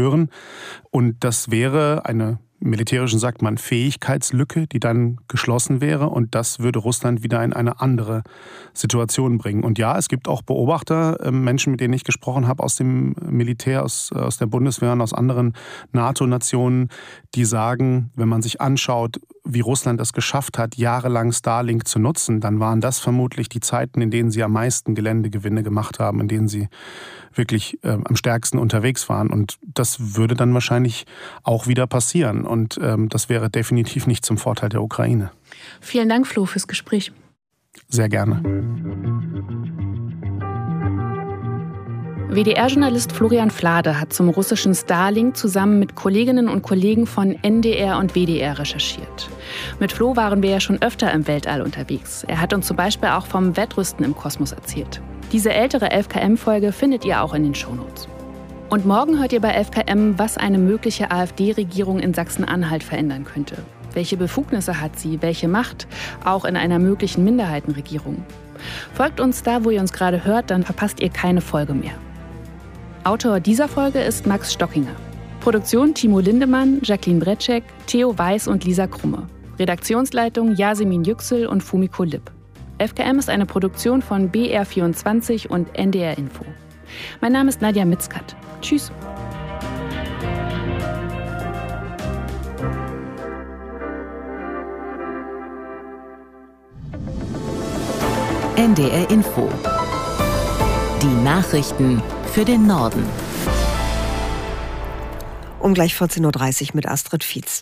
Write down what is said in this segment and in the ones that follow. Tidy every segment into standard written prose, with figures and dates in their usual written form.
zerstören. Und das wäre eine, im Militärischen sagt man, Fähigkeitslücke, die dann geschlossen wäre. Und das würde Russland wieder in eine andere Situation bringen. Und ja, es gibt auch Beobachter, Menschen, mit denen ich gesprochen habe aus dem Militär, aus der Bundeswehr und aus anderen NATO-Nationen, die sagen, wenn man sich anschaut, wie Russland es geschafft hat, jahrelang Starlink zu nutzen, dann waren das vermutlich die Zeiten, in denen sie am meisten Geländegewinne gemacht haben, in denen sie wirklich am stärksten unterwegs waren. Und das würde dann wahrscheinlich auch wieder passieren. Und das wäre definitiv nicht zum Vorteil der Ukraine. Vielen Dank, Flo, fürs Gespräch. Sehr gerne. WDR-Journalist Florian Flade hat zum russischen Starlink zusammen mit Kolleginnen und Kollegen von NDR und WDR recherchiert. Mit Flo waren wir ja schon öfter im Weltall unterwegs. Er hat uns zum Beispiel auch vom Wettrüsten im Kosmos erzählt. Diese ältere 11KM-Folge findet ihr auch in den Shownotes. Und morgen hört ihr bei 11KM, was eine mögliche AfD-Regierung in Sachsen-Anhalt verändern könnte. Welche Befugnisse hat sie, welche Macht, auch in einer möglichen Minderheitenregierung. Folgt uns da, wo ihr uns gerade hört, dann verpasst ihr keine Folge mehr. Autor dieser Folge ist Max Stockinger. Produktion Timo Lindemann, Jacqueline Bretschek, Theo Weiß und Lisa Krumme. Redaktionsleitung Yasemin Yüksel und Fumiko Lipp. 11KM ist eine Produktion von BR24 und NDR Info. Mein Name ist Nadja Mitzkat. Tschüss. NDR Info. Die Nachrichten für den Norden. Um gleich 14.30 Uhr mit Astrid Fietz.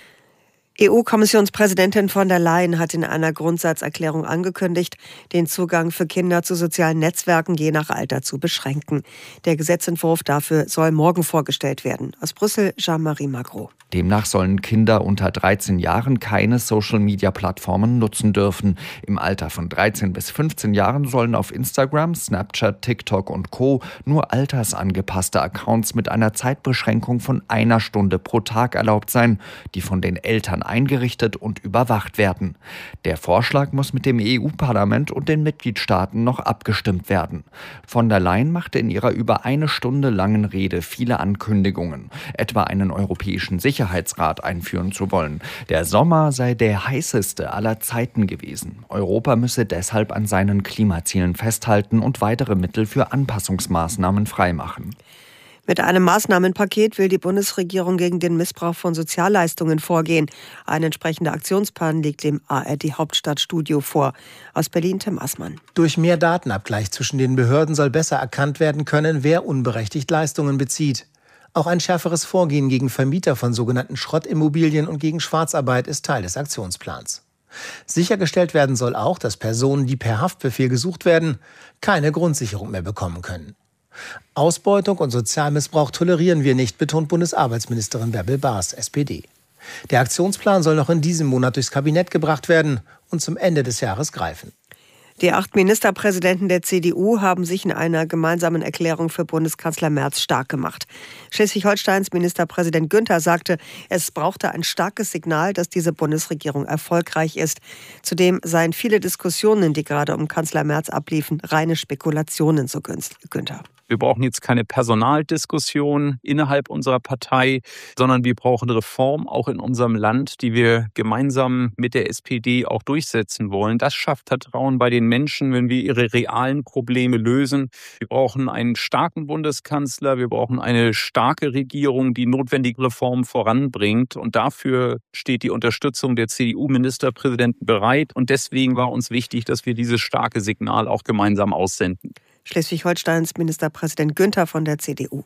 EU-Kommissionspräsidentin von der Leyen hat in einer Grundsatzerklärung angekündigt, den Zugang für Kinder zu sozialen Netzwerken je nach Alter zu beschränken. Der Gesetzentwurf dafür soll morgen vorgestellt werden. Aus Brüssel, Jean-Marie Magro. Demnach sollen Kinder unter 13 Jahren keine Social-Media-Plattformen nutzen dürfen. Im Alter von 13 bis 15 Jahren sollen auf Instagram, Snapchat, TikTok und Co. nur altersangepasste Accounts mit einer Zeitbeschränkung von 1 Stunde pro Tag erlaubt sein, die von den Eltern eingerichtet und überwacht werden. Der Vorschlag muss mit dem EU-Parlament und den Mitgliedstaaten noch abgestimmt werden. Von der Leyen machte in ihrer über 1 Stunde langen Rede viele Ankündigungen, etwa einen europäischen Sicherheitsrat einführen zu wollen. Der Sommer sei der heißeste aller Zeiten gewesen. Europa müsse deshalb an seinen Klimazielen festhalten und weitere Mittel für Anpassungsmaßnahmen freimachen. Mit einem Maßnahmenpaket will die Bundesregierung gegen den Missbrauch von Sozialleistungen vorgehen. Ein entsprechender Aktionsplan liegt dem ARD-Hauptstadtstudio vor. Aus Berlin Tim Assmann. Durch mehr Datenabgleich zwischen den Behörden soll besser erkannt werden können, wer unberechtigt Leistungen bezieht. Auch ein schärferes Vorgehen gegen Vermieter von sogenannten Schrottimmobilien und gegen Schwarzarbeit ist Teil des Aktionsplans. Sichergestellt werden soll auch, dass Personen, die per Haftbefehl gesucht werden, keine Grundsicherung mehr bekommen können. Ausbeutung und Sozialmissbrauch tolerieren wir nicht, betont Bundesarbeitsministerin Bärbel Baas, SPD. Der Aktionsplan soll noch in diesem Monat durchs Kabinett gebracht werden und zum Ende des Jahres greifen. Die 8 Ministerpräsidenten der CDU haben sich in einer gemeinsamen Erklärung für Bundeskanzler Merz stark gemacht. Schleswig-Holsteins Ministerpräsident Günther sagte, es brauchte ein starkes Signal, dass diese Bundesregierung erfolgreich ist. Zudem seien viele Diskussionen, die gerade um Kanzler Merz abliefen, reine Spekulationen, so Günther. Wir brauchen jetzt keine Personaldiskussion innerhalb unserer Partei, sondern wir brauchen Reform auch in unserem Land, die wir gemeinsam mit der SPD auch durchsetzen wollen. Das schafft Vertrauen bei den Menschen, wenn wir ihre realen Probleme lösen. Wir brauchen einen starken Bundeskanzler, wir brauchen eine starke Regierung, die notwendige Reformen voranbringt. Und dafür steht die Unterstützung der CDU-Ministerpräsidenten bereit. Und deswegen war uns wichtig, dass wir dieses starke Signal auch gemeinsam aussenden. Schleswig-Holsteins Ministerpräsident Günther von der CDU.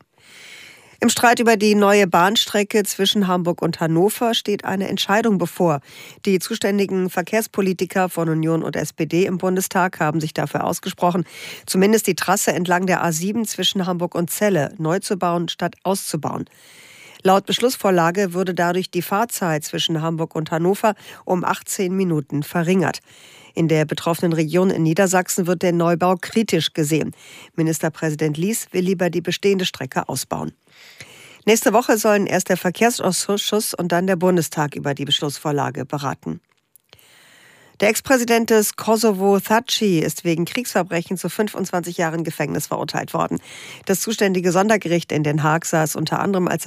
Im Streit über die neue Bahnstrecke zwischen Hamburg und Hannover steht eine Entscheidung bevor. Die zuständigen Verkehrspolitiker von Union und SPD im Bundestag haben sich dafür ausgesprochen, zumindest die Trasse entlang der A7 zwischen Hamburg und Celle neu zu bauen statt auszubauen. Laut Beschlussvorlage würde dadurch die Fahrzeit zwischen Hamburg und Hannover um 18 Minuten verringert. In der betroffenen Region in Niedersachsen wird der Neubau kritisch gesehen. Ministerpräsident Lies will lieber die bestehende Strecke ausbauen. Nächste Woche sollen erst der Verkehrsausschuss und dann der Bundestag über die Beschlussvorlage beraten. Der Ex-Präsident des Kosovo, Thaçi, ist wegen Kriegsverbrechen zu 25 Jahren Gefängnis verurteilt worden. Das zuständige Sondergericht in Den Haag sah es unter anderem als